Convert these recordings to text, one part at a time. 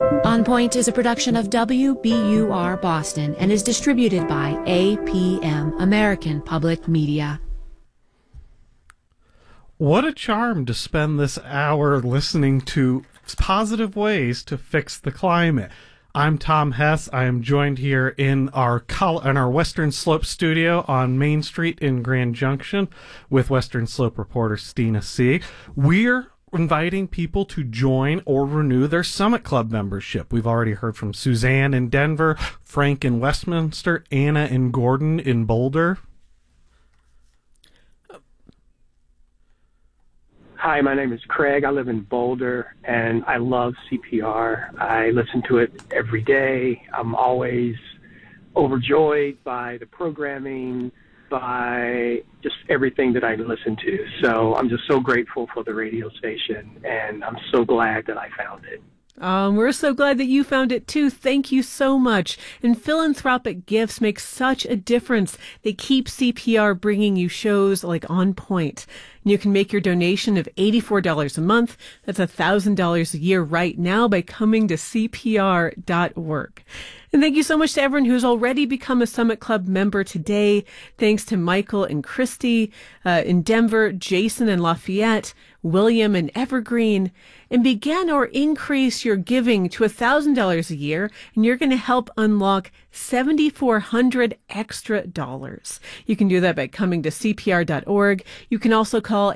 On Point is a production of WBUR Boston and is distributed by APM, American Public Media. What a charm to spend this hour listening to positive ways to fix the climate. I'm Tom Hess. I am joined here in our Western Slope studio on Main Street in Grand Junction with Western Slope reporter Stina C. We're inviting people to join or renew their Summit Club membership. We've already heard from Suzanne in Denver, Frank in Westminster, Anna and Gordon in Boulder. Hi, my name is Craig. I live in Boulder, and I love CPR. I listen to it every day. I'm always overjoyed by the programming, by just everything that I listen to. So I'm just so grateful for the radio station, and I'm so glad that I found it. We're so glad that you found it too. Thank you so much. And philanthropic gifts make such a difference. They keep CPR bringing you shows like On Point. You can make your donation of $84 a month. That's $1,000 a year right now by coming to CPR.org. And thank you so much to everyone who's already become a Summit Club member today. Thanks to Michael and Christy in Denver, Jason in Lafayette, William in Evergreen. And begin or increase your giving to $1,000 a year, and you're going to help unlock $7,400 extra dollars. You can do that by coming to CPR.org. You can also call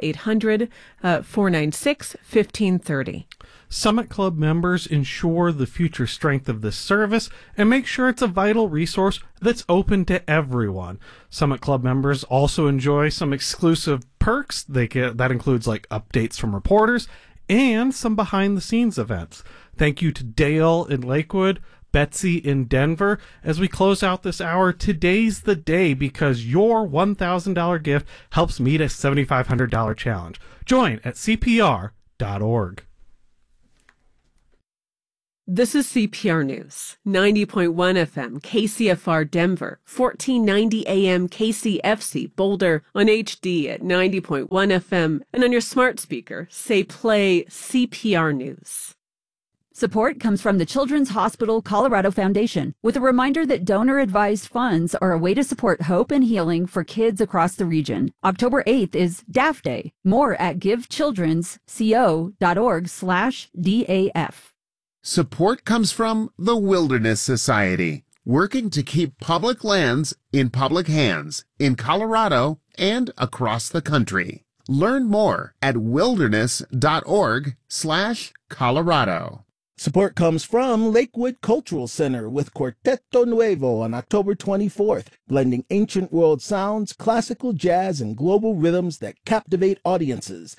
800-496-1530. Summit Club members ensure the future strength of this service and make sure it's a vital resource that's open to everyone. Summit Club members also enjoy some exclusive perks. That includes like updates from reporters and some behind-the-scenes events. Thank you to Dale in Lakewood, Betsy in Denver. As we close out this hour, today's the day because your $1,000 gift helps meet a $7,500 challenge. Join at CPR.org. This is CPR News, 90.1 FM, KCFR Denver, 1490 AM KCFC Boulder, on HD at 90.1 FM, and on your smart speaker, say play CPR News. Support comes from the Children's Hospital Colorado Foundation, with a reminder that donor-advised funds are a way to support hope and healing for kids across the region. October 8th is DAF Day. More at givechildrensco.org/DAF. Support comes from the Wilderness Society, working to keep public lands in public hands in Colorado and across the country. Learn more at wilderness.org/Colorado. Support comes from Lakewood Cultural Center with Cuarteto Nuevo on October 24th, blending ancient world sounds, classical jazz, and global rhythms that captivate audiences.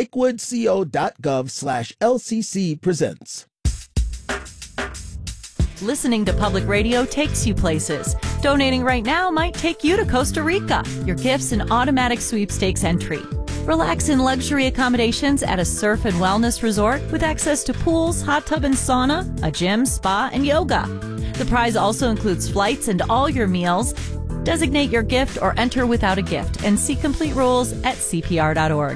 lakewoodco.gov/LCC presents. Listening to public radio takes you places. Donating right now might take you to Costa Rica. Your gift's an automatic sweepstakes entry. Relax in luxury accommodations at a surf and wellness resort with access to pools, hot tub and sauna, a gym, spa, and yoga. The prize also includes flights and all your meals. Designate your gift or enter without a gift and see complete rules at CPR.org.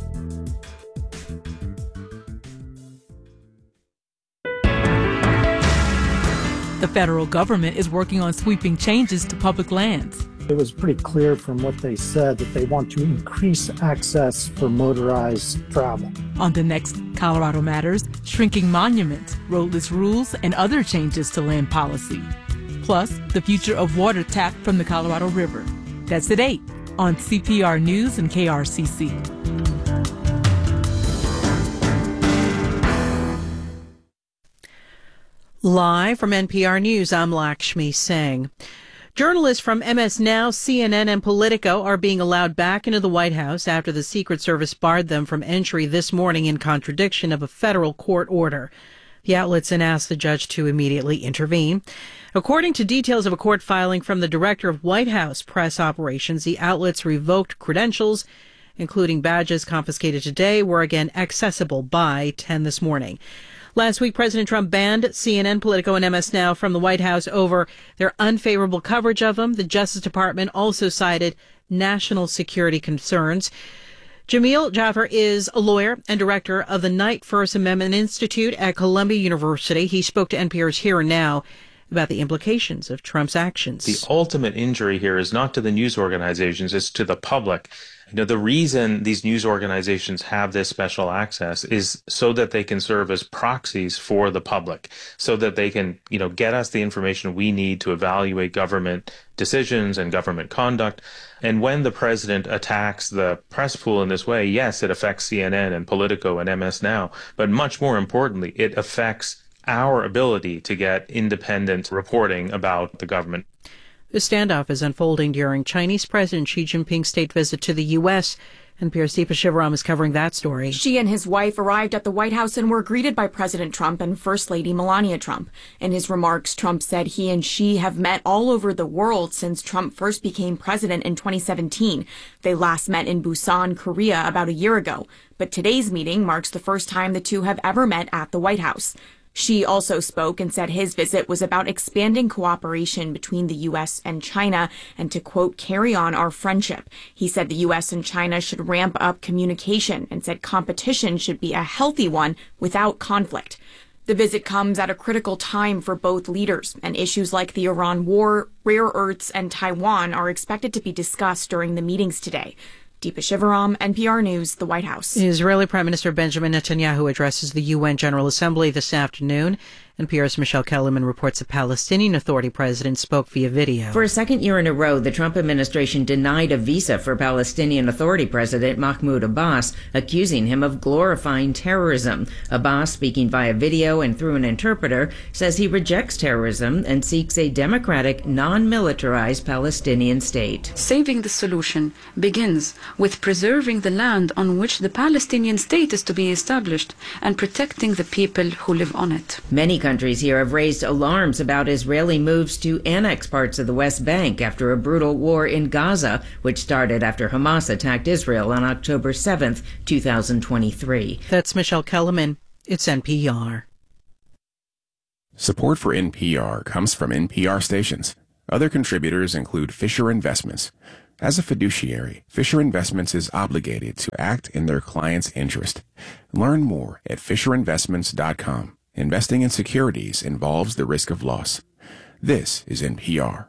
The federal government is working on sweeping changes to public lands. It was pretty clear from what they said that they want to increase access for motorized travel. On the next Colorado Matters, shrinking monuments, roadless rules, and other changes to land policy. Plus, the future of water tapped from the Colorado River. That's at 8 on CPR News and KRCC. Live from NPR News, I'm Lakshmi Singh. Journalists from MS Now, CNN, and Politico are being allowed back into the White House after the Secret Service barred them from entry this morning in contradiction of a federal court order. The outlets then asked the judge to immediately intervene. According to details of a court filing from the director of White House press operations, the outlets revoked credentials, including badges confiscated today, were again accessible by 10 this morning. Last week, President Trump banned CNN, Politico, and MS Now from the White House over their unfavorable coverage of him. The Justice Department also cited national security concerns. Jamil Jaffer is a lawyer and director of the Knight First Amendment Institute at Columbia University. He spoke to NPR's Here and Now about the implications of Trump's actions. The ultimate injury here is not to the news organizations, it's to the public. The reason these news organizations have this special access is so that they can serve as proxies for the public, so that they can, get us the information we need to evaluate government decisions and government conduct. And when the president attacks the press pool in this way, yes, it affects CNN and Politico and MS Now, but much more importantly, it affects our ability to get independent reporting about the government. The standoff is unfolding during Chinese President Xi Jinping's state visit to the U.S. NPR's Deepa Shivaram is covering that story. Xi and his wife arrived at the White House and were greeted by President Trump and First Lady Melania Trump. In his remarks, Trump said he and Xi have met all over the world since Trump first became president in 2017. They last met in Busan, Korea, about a year ago. But today's meeting marks the first time the two have ever met at the White House. Xi also spoke and said his visit was about expanding cooperation between the U.S. and China and to, quote, carry on our friendship. He said the U.S. and China should ramp up communication and said competition should be a healthy one without conflict. The visit comes at a critical time for both leaders, and issues like the Iran war, rare earths, and Taiwan are expected to be discussed during the meetings today. Deepa Shivaram, NPR News, the White House. Israeli Prime Minister Benjamin Netanyahu addresses the UN General Assembly this afternoon. NPR's Michelle Kellerman reports the Palestinian Authority president spoke via video. For a second year in a row, the Trump administration denied a visa for Palestinian Authority President Mahmoud Abbas, accusing him of glorifying terrorism. Abbas, speaking via video and through an interpreter, says he rejects terrorism and seeks a democratic, non-militarized Palestinian state. Saving the solution begins with preserving the land on which the Palestinian state is to be established and protecting the people who live on it. Many countries here have raised alarms about Israeli moves to annex parts of the West Bank after a brutal war in Gaza, which started after Hamas attacked Israel on October 7th, 2023. That's Michelle Kellerman. It's NPR. Support for NPR comes from NPR stations. Other contributors include Fisher Investments. As a fiduciary, Fisher Investments is obligated to act in their client's interest. Learn more at FisherInvestments.com. Investing in securities involves the risk of loss. This is NPR.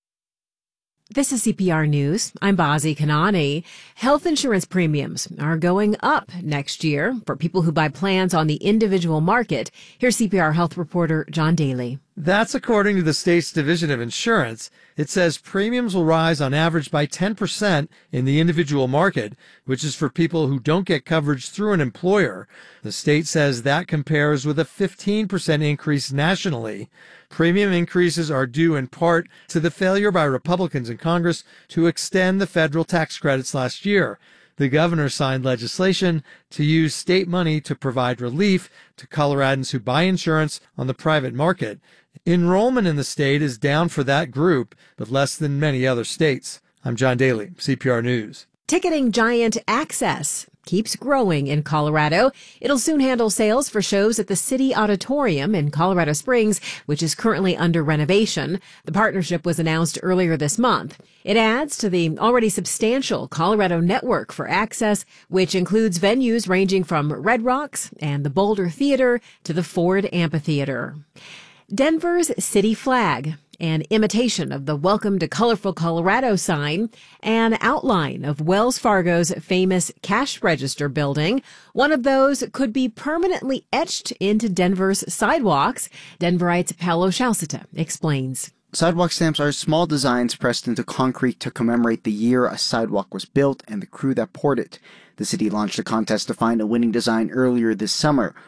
This is CPR News. I'm Bazi Kanani. Health insurance premiums are going up next year for people who buy plans on the individual market. Here's CPR health reporter John Daly. That's according to the state's Division of Insurance. It says premiums will rise on average by 10% in the individual market, which is for people who don't get coverage through an employer. The state says that compares with a 15% increase nationally. Premium increases are due in part to the failure by Republicans in Congress to extend the federal tax credits last year. The governor signed legislation to use state money to provide relief to Coloradans who buy insurance on the private market. Enrollment in the state is down for that group, but less than many other states. I'm John Daly, CPR News. Ticketing giant Access keeps growing in Colorado. It'll soon handle sales for shows at the City Auditorium in Colorado Springs, which is currently under renovation. The partnership was announced earlier this month. It adds to the already substantial Colorado network for Access, which includes venues ranging from Red Rocks and the Boulder Theater to the Ford Amphitheater. Denver's city flag, an imitation of the Welcome to Colorful Colorado sign, an outline of Wells Fargo's famous cash register building. One of those could be permanently etched into Denver's sidewalks. Denverite's Paolo Scialsita explains. Sidewalk stamps are small designs pressed into concrete to commemorate the year a sidewalk was built and the crew that poured it. The city launched a contest to find a winning design earlier this summer.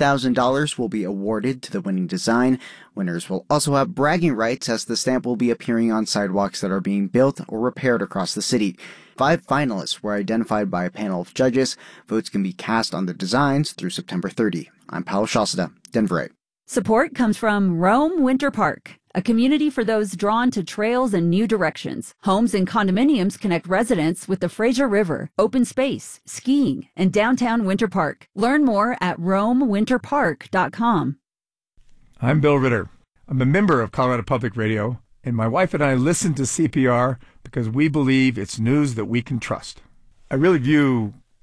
$1,000 will be awarded to the winning design. Winners will also have bragging rights as the stamp will be appearing on sidewalks that are being built or repaired across the city. 5 finalists were identified by a panel of judges. Votes can be cast on the designs through September 30. I'm Paolo Scialsita, Denverite. Support comes from Rome Winter Park, a community for those drawn to trails and new directions. Homes and condominiums connect residents with the Fraser River, open space, skiing, and downtown Winter Park. Learn more at RomeWinterPark.com. I'm Bill Ritter. I'm a member of Colorado Public Radio, and my wife and I listen to CPR because we believe it's news that we can trust. I really view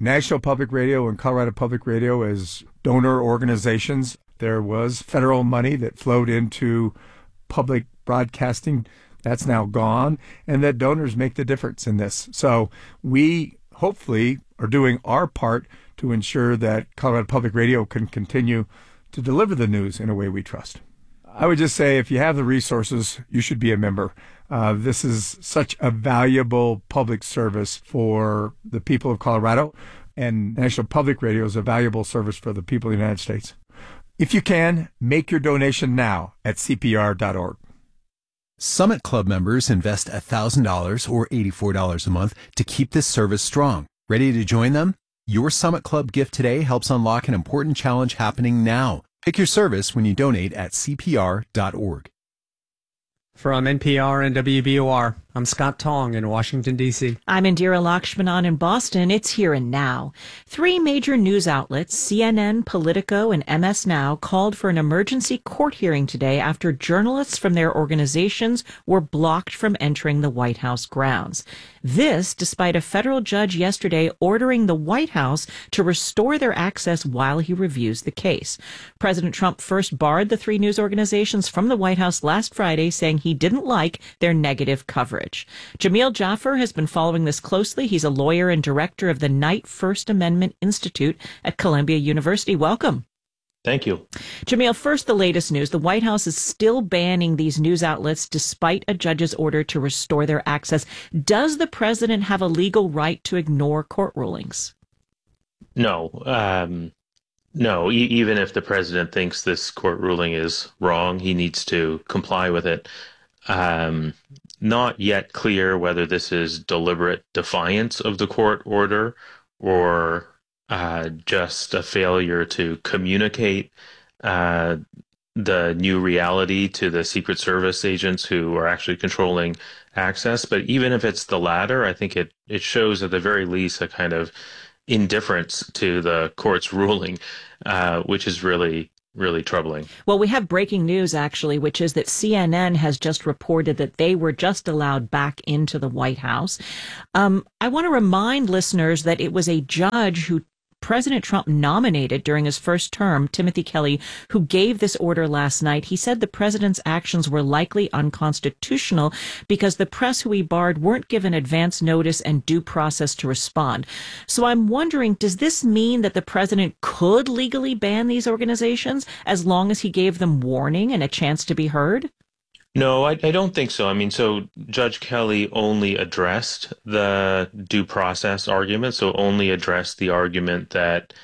National Public Radio and Colorado Public Radio as donor organizations. There was federal money that flowed into public broadcasting. That's now gone, and that donors make the difference in this. So we hopefully are doing our part to ensure that Colorado Public Radio can continue to deliver the news in a way we trust. I would just say if you have the resources, you should be a member. This is such a valuable public service for the people of Colorado, and National Public Radio is a valuable service for the people of the United States. If you can, make your donation now at CPR.org. Summit Club members invest $1,000 or $84 a month to keep this service strong. Ready to join them? Your Summit Club gift today helps unlock an important challenge happening now. Pick your service when you donate at CPR.org. From NPR and WBOR, I'm Scott Tong in Washington, D.C. I'm Indira Lakshmanan in Boston. It's Here and Now. 3 major news outlets, CNN, Politico, and MS Now, called for an emergency court hearing today after journalists from their organizations were blocked from entering the White House grounds. This, despite a federal judge yesterday ordering the White House to restore their access while he reviews the case. President Trump first barred the 3 news organizations from the White House last Friday, saying he didn't like their negative coverage. Jamil Jaffer has been following this closely. He's a lawyer and director of the Knight First Amendment Institute at Columbia University. Welcome. Thank you. Jamil, first, the latest news. The White House is still banning these news outlets despite a judge's order to restore their access. Does the president have a legal right to ignore court rulings? No. No, even if the president thinks this court ruling is wrong, he needs to comply with it. Not yet clear whether this is deliberate defiance of the court order or just a failure to communicate the new reality to the Secret Service agents who are actually controlling access. But even if it's the latter, I think it shows at the very least a kind of indifference to the court's ruling, which is really troubling. Well, we have breaking news, actually, which is that CNN has just reported that they were just allowed back into the White House. I want to remind listeners that it was a judge who President Trump nominated during his first term, Timothy Kelly, who gave this order last night. He said the president's actions were likely unconstitutional because the press who he barred weren't given advance notice and due process to respond. So I'm wondering, does this mean that the president could legally ban these organizations as long as he gave them warning and a chance to be heard? No, I don't think so. I mean, so Judge Kelly only addressed the due process argument, so only addressed the argument that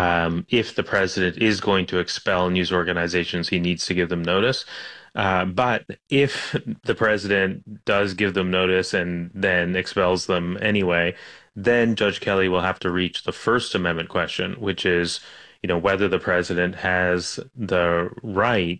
if the president is going to expel news organizations, he needs to give them notice. But if the president does give them notice and then expels them anyway, then Judge Kelly will have to reach the First Amendment question, which is, whether the president has the right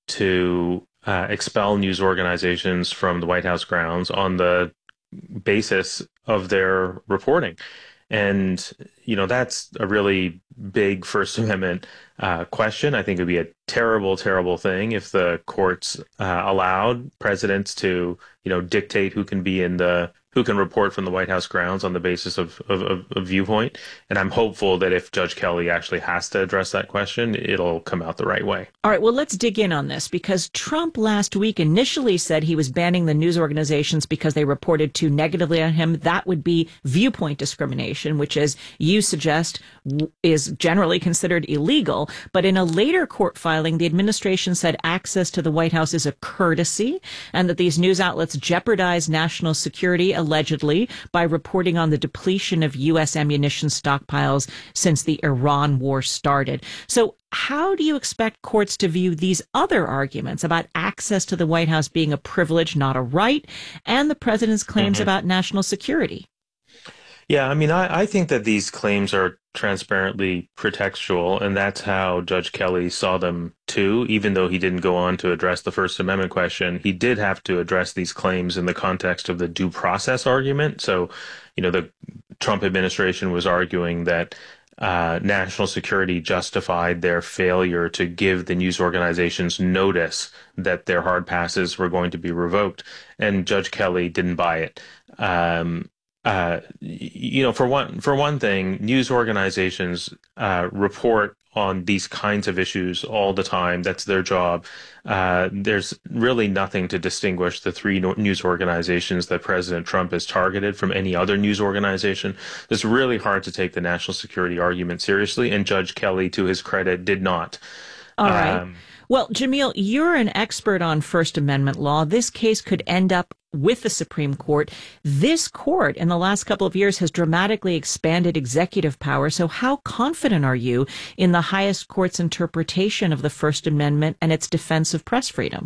to expel news organizations from the White House grounds on the basis of their reporting. And, that's a really big First Amendment question. I think it would be a terrible, terrible thing if the courts allowed presidents to, dictate who can report from the White House grounds on the basis of viewpoint. And I'm hopeful that if Judge Kelly actually has to address that question, it'll come out the right way. All right, well, let's dig in on this because Trump last week initially said he was banning the news organizations because they reported too negatively on him. That would be viewpoint discrimination, which, as you suggest, is generally considered illegal. But in a later court filing, the administration said access to the White House is a courtesy and that these news outlets jeopardize national security, allegedly, by reporting on the depletion of U.S. ammunition stockpiles since the Iran war started. So how do you expect courts to view these other arguments about access to the White House being a privilege, not a right, and the president's claims about national security? Yeah, I mean, I think that these claims are transparently pretextual, and that's how Judge Kelly saw them too. Even though he didn't go on to address the First Amendment question, he did have to address these claims in the context of the due process argument. So, the Trump administration was arguing that national security justified their failure to give the news organizations notice that their hard passes were going to be revoked, and Judge Kelly didn't buy it. For one thing, news organizations report on these kinds of issues all the time. That's their job. There's really nothing to distinguish the three news organizations that President Trump has targeted from any other news organization. It's really hard to take the national security argument seriously, and Judge Kelly, to his credit, did not. All right. Well, Jamil, you're an expert on First Amendment law. This case could end up with the Supreme Court. This court in the last couple of years has dramatically expanded executive power. So how confident are you in the highest court's interpretation of the First Amendment and its defense of press freedom?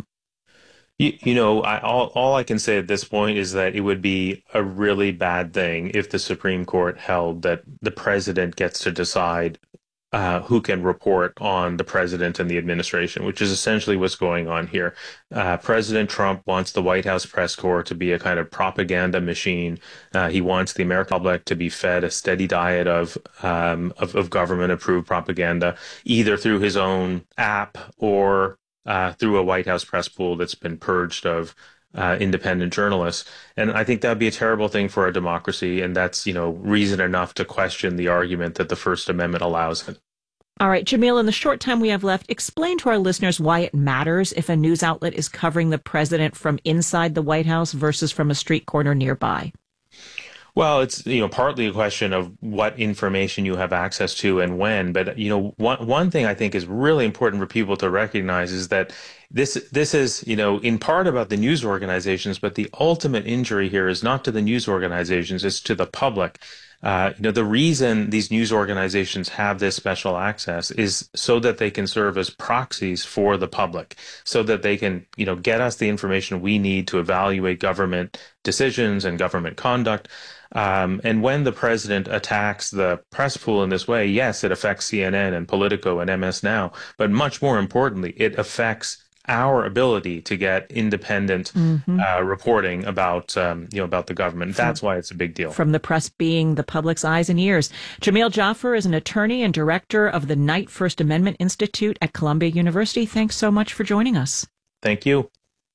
All I can say at this point is that it would be a really bad thing if the Supreme Court held that the president gets to decide who can report on the president and the administration, which is essentially what's going on here. President Trump wants the White House press corps to be a kind of propaganda machine. He wants the American public to be fed a steady diet of government-approved propaganda, either through his own app or through a White House press pool that's been purged of independent journalists. And I think that would be a terrible thing for our democracy. And that's, reason enough to question the argument that the First Amendment allows it. All right, Jamil, in the short time we have left, explain to our listeners why it matters if a news outlet is covering the president from inside the White House versus from a street corner nearby. Well, it's, partly a question of what information you have access to and when. But, one thing I think is really important for people to recognize is that this is, in part about the news organizations, but the ultimate injury here is not to the news organizations, it's to the public. The reason these news organizations have this special access is so that they can serve as proxies for the public, so that they can, get us the information we need to evaluate government decisions and government conduct. And when the president attacks the press pool in this way, yes, it affects CNN and Politico and MS Now, but much more importantly, it affects our ability to get independent reporting about the government. That's why it's a big deal. From the press being the public's eyes and ears. Jamil Jaffer is an attorney and director of the Knight First Amendment Institute at Columbia University. Thanks so much for joining us. Thank you.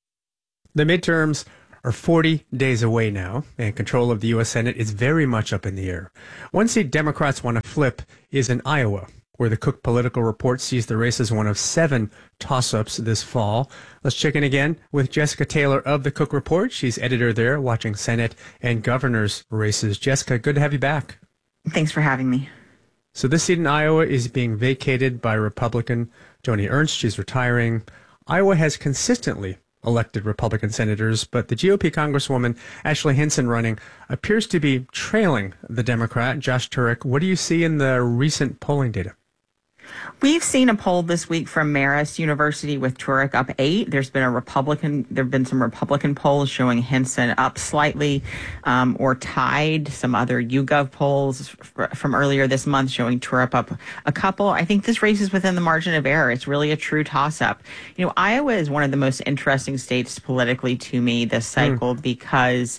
The midterms are 40 days away now, and control of the U.S. Senate is very much up in the air. One seat Democrats want to flip is in Iowa, where the Cook Political Report sees the race as one of 7 toss-ups this fall. Let's check in again with Jessica Taylor of the Cook Report. She's editor there, watching Senate and governor's races. Jessica, good to have you back. Thanks for having me. So this seat in Iowa is being vacated by Republican Joni Ernst. She's retiring. Iowa has consistently elected Republican senators, but the GOP Congresswoman Ashley Hinson running appears to be trailing the Democrat, Josh Turek. What do you see in the recent polling data? We've seen a poll this week from Marist University with Turek up 8. There have been some Republican polls showing Hinson up slightly or tied. Some other YouGov polls from earlier this month showing Turek up a couple. I think this race is within the margin of error. It's really a true toss-up. Iowa is one of the most interesting states politically to me this cycle because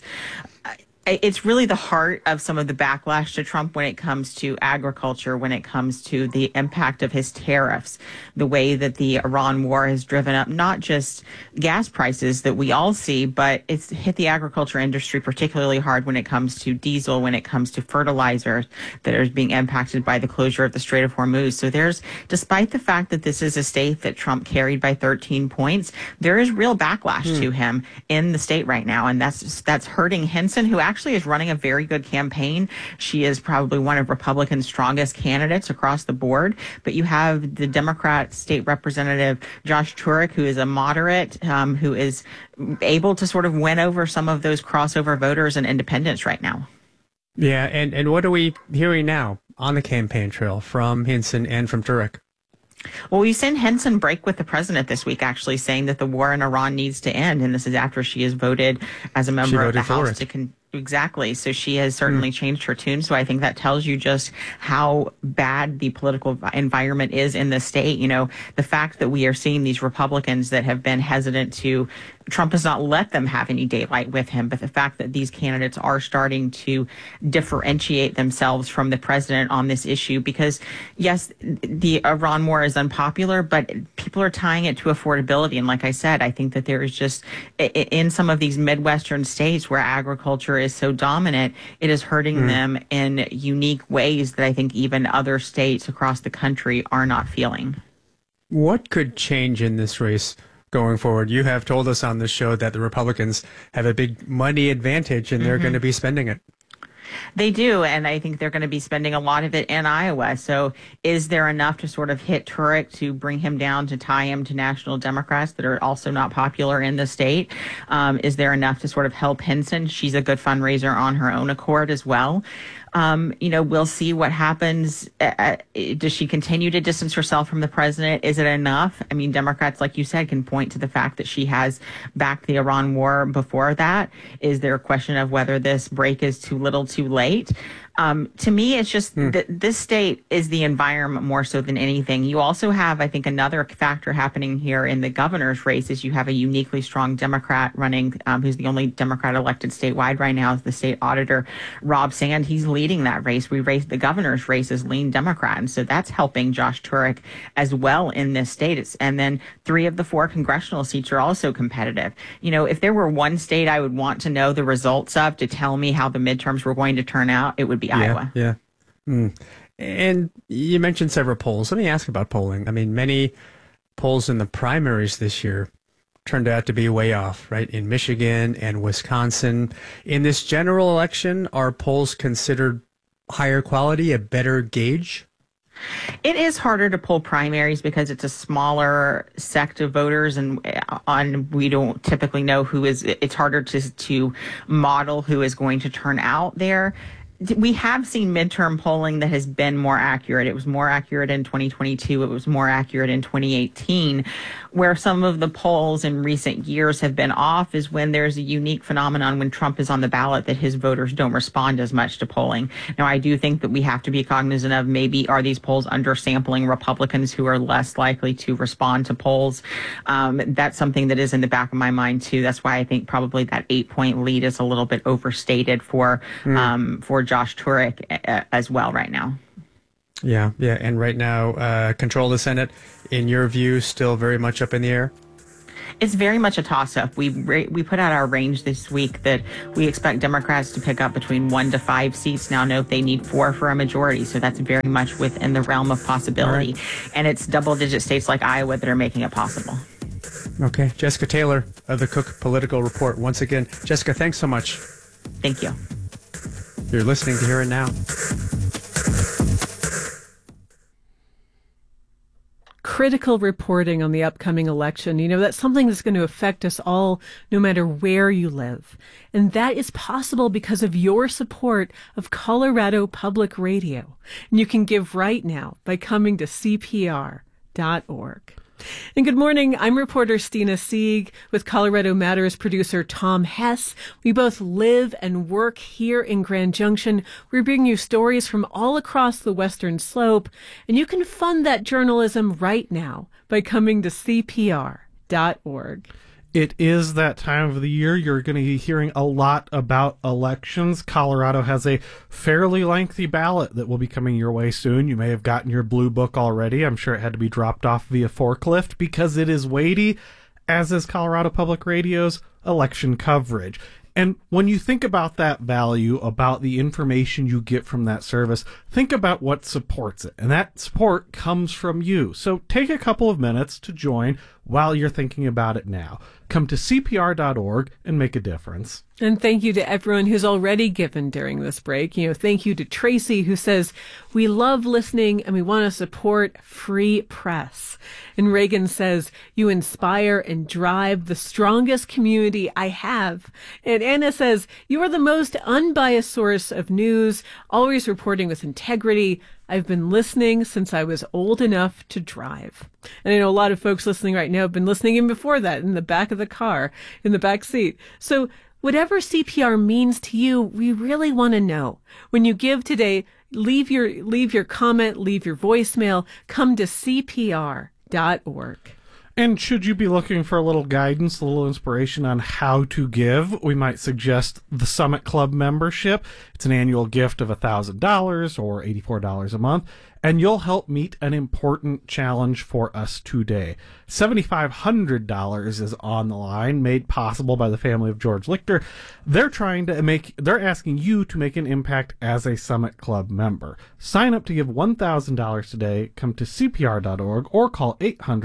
it's really the heart of some of the backlash to Trump when it comes to agriculture, when it comes to the impact of his tariffs, the way that the Iran war has driven up not just gas prices that we all see, but it's hit the agriculture industry particularly hard when it comes to diesel, when it comes to fertilizer that are being impacted by the closure of the Strait of Hormuz. So despite the fact that this is a state that Trump carried by 13 points, there is real backlash to him in the state right now. And that's hurting Hinson, who actually is running a very good campaign. She is probably one of Republicans' strongest candidates across the board. But you have the Democrat state representative, Josh Turek, who is a moderate, who is able to sort of win over some of those crossover voters and independents right now. Yeah, and what are we hearing now on the campaign trail from Hinson and from Turek? Well, we've seen Hinson break with the president this week, actually saying that the war in Iran needs to end. And this is after she has voted as a member of the House Exactly. So she has certainly changed her tune. So I think that tells you just how bad the political environment is in the state. The fact that we are seeing these Republicans that have been hesitant to Trump has not let them have any daylight with him. But the fact that these candidates are starting to differentiate themselves from the president on this issue, because yes, the Iran war is unpopular, but people are tying it to affordability. And like I said, I think that there is just, in some of these Midwestern states where agriculture is so dominant, it is hurting them in unique ways that I think even other states across the country are not feeling. What could change in this race going forward? You have told us on this show that the Republicans have a big money advantage and they're going to be spending it. They do, and I think they're going to be spending a lot of it in Iowa. So is there enough to sort of hit Turek to bring him down, to tie him to national Democrats that are also not popular in the state? Is there enough to sort of help Hinson? She's a good fundraiser on her own accord as well. We'll see what happens. Does she continue to distance herself from the president? Is it enough? I mean, Democrats, like you said, can point to the fact that she has backed the Iran war before that. Is there a question of whether this break is too little, too late? To me, it's just that this state is the environment more so than anything. You also have, I think, another factor happening here in the governor's race is you have a uniquely strong Democrat running, who's the only Democrat elected statewide right now, is the state auditor, Rob Sand. He's leading that race. The governor's race is lean Democrat. And so that's helping Josh Turek as well in this state. And then 3 of the 4 congressional seats are also competitive. If there were one state I would want to know the results of to tell me how the midterms were going to turn out, it would be Iowa. Yeah. And you mentioned several polls. Let me ask about polling. I mean, many polls in the primaries this year turned out to be way off, right? In Michigan and Wisconsin. In this general election, are polls considered higher quality, a better gauge? It is harder to poll primaries because it's a smaller sect of voters, and we don't typically know it's harder to model who is going to turn out there. We have seen midterm polling that has been more accurate. It was more accurate in 2022. It was more accurate in 2018. Where some of the polls in recent years have been off is when there's a unique phenomenon when Trump is on the ballot that his voters don't respond as much to polling. Now, I do think that we have to be cognizant of maybe are these polls undersampling Republicans who are less likely to respond to polls. That's something that is in the back of my mind, too. That's why I think probably that 8-point lead is a little bit overstated for Josh Turek as well right now. Yeah. And right now, control of the Senate, in your view, still very much up in the air? It's very much a toss-up. We put out our range this week that we expect Democrats to pick up between 1 to 5 seats. Now note they need 4 for a majority, so that's very much within the realm of possibility. Right. And it's double-digit states like Iowa that are making it possible. Okay. Jessica Taylor of the Cook Political Report. Once again, Jessica, thanks so much. Thank you. You're listening to Hear It Now. Critical reporting on the upcoming election. That's something that's going to affect us all, no matter where you live. And that is possible because of your support of Colorado Public Radio. And you can give right now by coming to CPR.org. And good morning. I'm reporter Stina Sieg with Colorado Matters producer Tom Hess. We both live and work here in Grand Junction. We bring you stories from all across the Western Slope, and you can fund that journalism right now by coming to CPR.org. It is that time of the year. You're going to be hearing a lot about elections. Colorado has a fairly lengthy ballot that will be coming your way soon. You may have gotten your blue book already. I'm sure it had to be dropped off via forklift because it is weighty, as is Colorado Public Radio's election coverage. And when you think about that value, about the information you get from that service, think about what supports it. And that support comes from you. So take a couple of minutes to join while you're thinking about it now. Come to CPR.org and make a difference. And thank you to everyone who's already given during this break. Thank you to Tracy, who says, we love listening and we want to support free press. And Reagan says, you inspire and drive the strongest community I have. And Anna says, you are the most unbiased source of news, always reporting with integrity. I've been listening since I was old enough to drive. And I know a lot of folks listening right now have been listening even before that, in the back of the car, in the back seat. So whatever CPR means to you, we really want to know. When you give today, leave your comment, leave your voicemail, come to CPR.org. And should you be looking for a little guidance, a little inspiration on how to give, we might suggest the Summit Club membership. It's an annual gift of $1,000 or $84 a month, and you'll help meet an important challenge for us today. $7,500 is on the line, made possible by the family of George Lichter. They're asking you to make an impact as a Summit Club member. Sign up to give $1,000 today. Come to CPR.org or call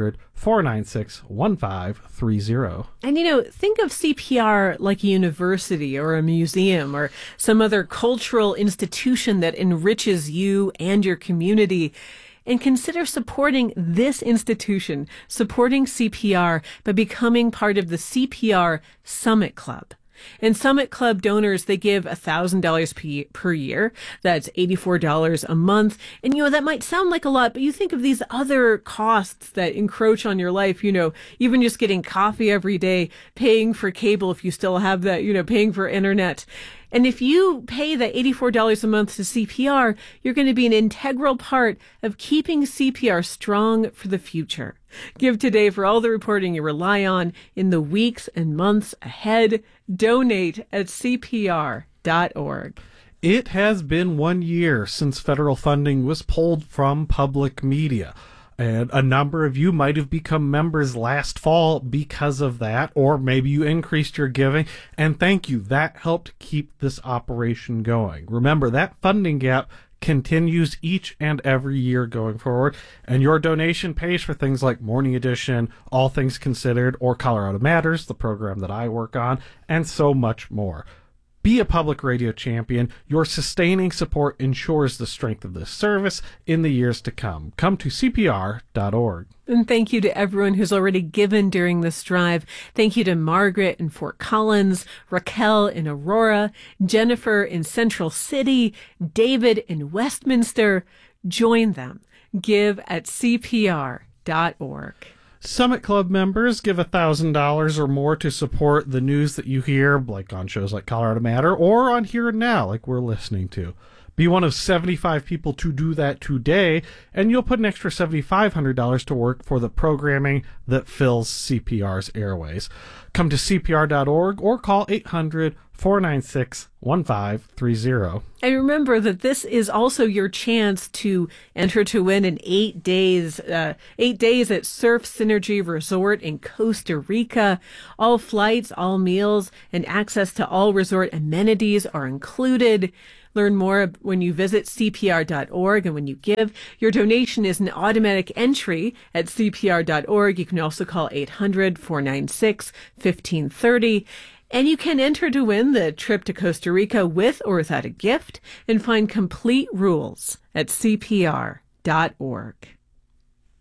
800-496-1530. And, think of CPR like a university or a museum or some other cultural institution that enriches you and your community. And consider supporting this institution, supporting CPR by becoming part of the CPR Summit Club. And Summit Club donors, they give $1,000 per year. That's $84 a month. And, that might sound like a lot, but you think of these other costs that encroach on your life, even just getting coffee every day, paying for cable if you still have that, paying for internet. And if you pay that $84 a month to CPR, you're going to be an integral part of keeping CPR strong for the future. Give today for all the reporting you rely on in the weeks and months ahead. Donate at CPR.org. It has been 1 year since federal funding was pulled from public media. And a number of you might have become members last fall because of that, or maybe you increased your giving, and thank you. That helped keep this operation going. Remember, that funding gap continues each and every year going forward, and your donation pays for things like Morning Edition, All Things Considered, or Colorado Matters, the program that I work on, and so much more. Be a public radio champion. Your sustaining support ensures the strength of this service in the years to come. Come to CPR.org. And thank you to everyone who's already given during this drive. Thank you to Margaret in Fort Collins, Raquel in Aurora, Jennifer in Central City, David in Westminster. Join them. Give at CPR.org. Summit Club members give $1,000 or more to support the news that you hear, like on shows like Colorado Matter, or on Here and Now, like we're listening to. Be one of 75 people to do that today, and you'll put an extra $7,500 to work for the programming that fills CPR's airways. Come to CPR.org or call 800-496-1530. And remember that this is also your chance to enter to win an 8 days at Surf Synergy Resort in Costa Rica. All flights, all meals, and access to all resort amenities are included. Learn more when you visit CPR.org, and when you give, your donation is an automatic entry at CPR.org. You can also call 800-496-1530. And you can enter to win the trip to Costa Rica with or without a gift, and find complete rules at CPR.org.